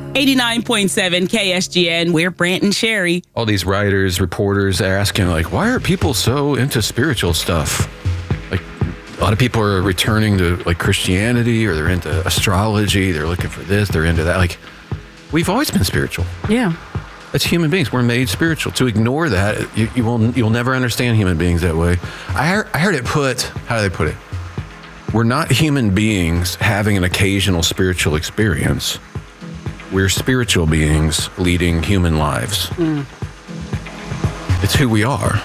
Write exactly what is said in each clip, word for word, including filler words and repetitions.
eighty-nine point seven K S G N, we're Brant and Sherry. All these writers, reporters are asking, like, why are people so into spiritual stuff? Like, a lot of people are returning to, like, Christianity, or they're into astrology. They're looking for this, they're into that. Like, we've always been spiritual. Yeah. As human beings, we're made spiritual. To ignore that, you, you will you'll never understand human beings that way. I heard, I heard it put, how do they put it? We're not human beings having an occasional spiritual experience. We're spiritual beings leading human lives. Mm. It's who we are.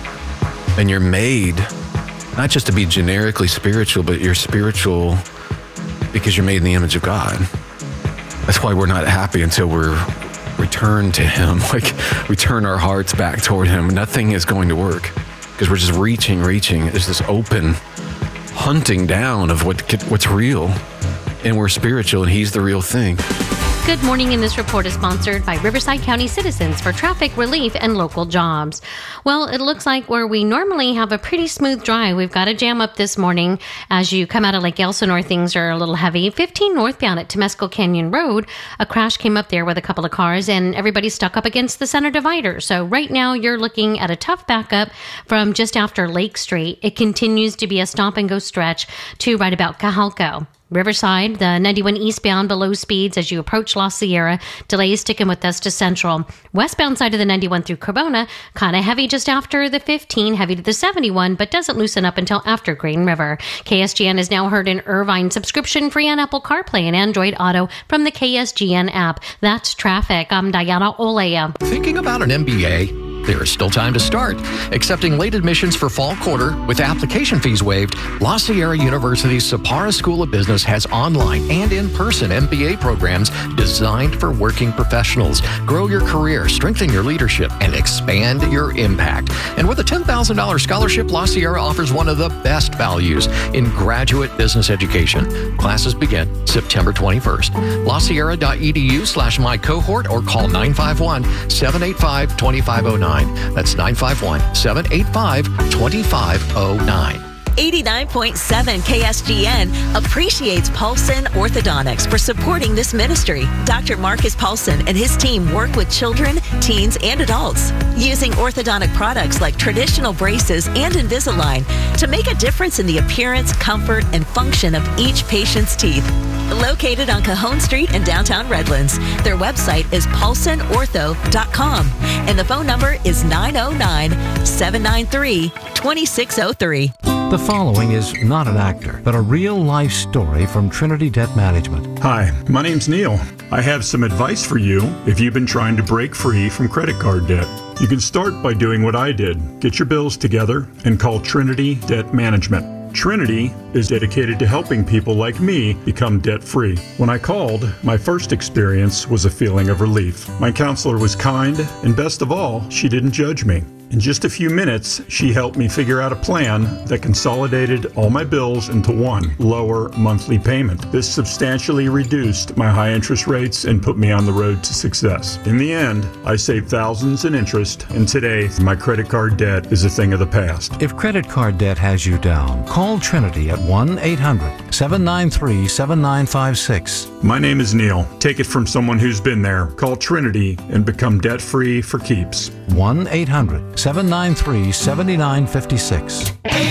And you're made not just to be generically spiritual, but you're spiritual because you're made in the image of God. That's why we're not happy until we're returned to Him. Like, we turn our hearts back toward Him. Nothing is going to work because we're just reaching, reaching. There's this open hunting down of what what's real. And we're spiritual, and He's the real thing. Good morning, and this report is sponsored by Riverside County Citizens for traffic relief and local jobs. Well, it looks like where we normally have a pretty smooth drive, we've got a jam up this morning. As you come out of Lake Elsinore, things are a little heavy. fifteen northbound at Temescal Canyon Road, a crash came up there with a couple of cars, and everybody's stuck up against the center divider. So right now, you're looking at a tough backup from just after Lake Street. It continues to be a stop-and-go stretch to right about Cajalco. Riverside, the ninety-one eastbound below speeds as you approach La Sierra. Delays sticking with us to Central. Westbound side of the ninety-one through Corona, kind of heavy just after the fifteen, heavy to the seventy-one, but doesn't loosen up until after Green River. K S G N is now heard in Irvine, subscription free on Apple CarPlay and Android Auto from the K S G N app. That's traffic. I'm Diana Olea. Thinking about an M B A? There is still time to start. Accepting late admissions for fall quarter with application fees waived, La Sierra University's Sapara School of Business has online and in-person M B A programs designed for working professionals. Grow your career, strengthen your leadership, and expand your impact. And with a ten thousand dollars scholarship, La Sierra offers one of the best values in graduate business education. Classes begin September twenty-first. LaSierra.edu slash my cohort or call nine five one, seven eight five, two five zero nine. That's nine five one, seven eight five, two five zero nine. eighty-nine point seven K S G N appreciates Paulson Orthodontics for supporting this ministry. Doctor Marcus Paulson and his team work with children, teens, and adults using orthodontic products like traditional braces and Invisalign to make a difference in the appearance, comfort, and function of each patient's teeth. Located on Cajon Street in downtown Redlands, their website is paulson ortho dot com and the phone number is nine oh nine, seven nine three, two six oh three. The following is not an actor, but a real-life story from Trinity Debt Management. Hi, my name's Neil. I have some advice for you if you've been trying to break free from credit card debt. You can start by doing what I did. Get your bills together and call Trinity Debt Management. Trinity is dedicated to helping people like me become debt-free. When I called, my first experience was a feeling of relief. My counselor was kind, and best of all, she didn't judge me. In just a few minutes, she helped me figure out a plan that consolidated all my bills into one lower monthly payment. This substantially reduced my high interest rates and put me on the road to success. In the end, I saved thousands in interest, and today, my credit card debt is a thing of the past. If credit card debt has you down, call Trinity at one eight hundred, seven nine three, seven nine five six. My name is Neil. Take it from someone who's been there. Call Trinity and become debt-free for keeps. one eight hundred, seven nine three, seven nine five six.